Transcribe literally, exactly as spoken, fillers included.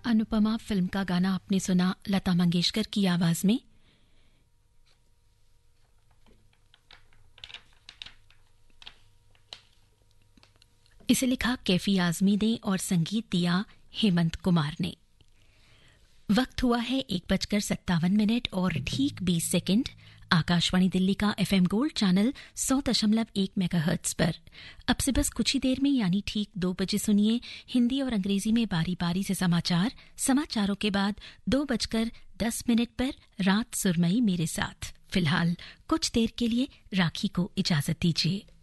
Anupama film का गाना आपने सुना लता मंगेशकर की आवाज में। इसे लिखा कैफी आजमी ने और संगीत दिया हेमंत कुमार ने। वक्त हुआ है एक बजकर सत्तावन मिनट और ठीक बीस सेकंड। आकाशवाणी दिल्ली का एफएम गोल्ड चैनल सौ दशमलव एक मेगाहर्ट्ज पर अब से बस कुछ ही देर में यानी ठीक दो बजे सुनिए हिंदी और अंग्रेजी में बारी बारी से समाचार। समाचारों के बाद दो बजकर दस मिनट पर रात सुरमई मेरे साथ। फिलहाल कुछ देर के लिए राखी को इजाजत दीजिए।